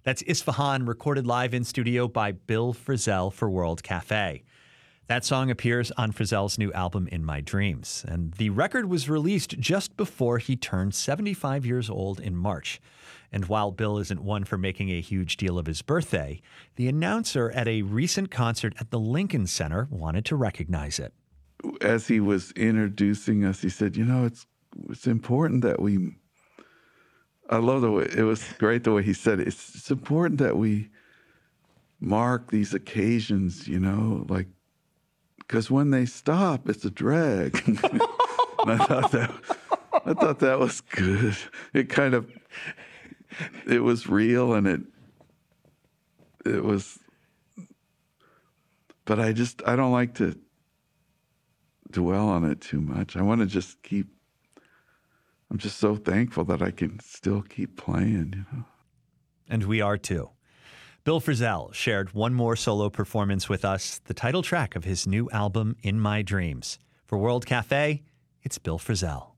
That's Isfahan, recorded live in studio by Bill Frisell for World Cafe. That song appears on Frisell's new album, In My Dreams, and the record was released just before he turned 75 years old in March. And while Bill isn't one for making a huge deal of his birthday, the announcer at a recent concert at the Lincoln Center wanted to recognize it. As he was introducing us, he said, it's important that we, I love the way, it was great the way he said it. It's important that we mark these occasions, because when they stop, it's a drag. And I thought that was good. It was real, and it was, but I don't like to dwell on it too much. I want to I'm just so thankful that I can still keep playing, And we are too. Bill Frisell shared one more solo performance with us, the title track of his new album, In My Dreams. For World Cafe, it's Bill Frisell.